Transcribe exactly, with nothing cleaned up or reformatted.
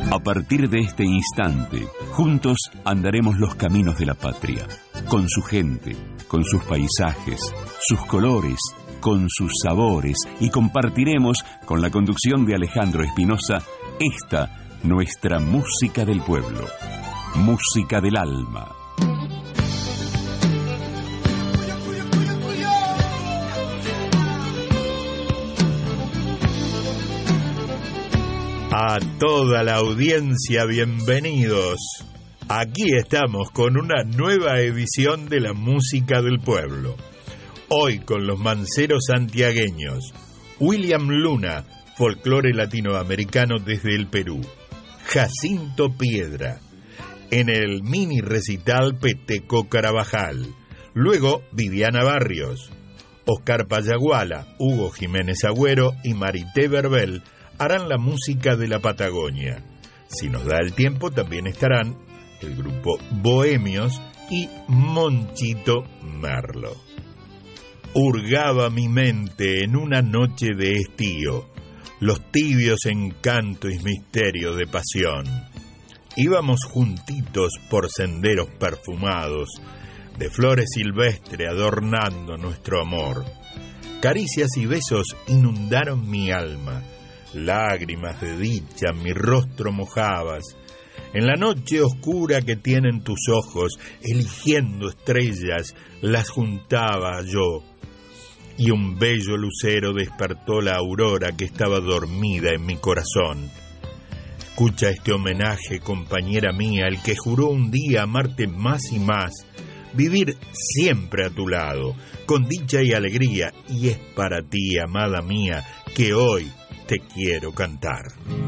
A partir de este instante, juntos andaremos los caminos de la patria, con su gente, con sus paisajes, sus colores, con sus sabores, y compartiremos, con la conducción de Alejandro Espinosa, esta, nuestra música del pueblo, música del alma. A toda la audiencia, bienvenidos. Aquí estamos con una nueva edición de la música del pueblo. Hoy con los manceros santiagueños. William Luna, folclore latinoamericano desde el Perú. Jacinto Piedra. En el mini recital Peteco Carabajal. Luego Viviana Barrios. Oscar Payaguala, Hugo Jiménez Agüero y Marité Verbel harán la música de la Patagonia. Si nos da el tiempo, también estarán el grupo Bohemios y Monchito Merlo. Hurgaba mi mente en una noche de estío, los tibios encantos y misterios de pasión. Íbamos juntitos por senderos perfumados, de flores silvestres adornando nuestro amor. Caricias y besos inundaron mi alma, lágrimas de dicha mi rostro mojabas. En la noche oscura que tienen tus ojos, eligiendo estrellas, las juntaba yo. Y un bello lucero despertó la aurora que estaba dormida en mi corazón. Escucha este homenaje, compañera mía, el que juró un día amarte más y más, vivir siempre a tu lado, con dicha y alegría, y es para ti, amada mía, que hoy te quiero cantar.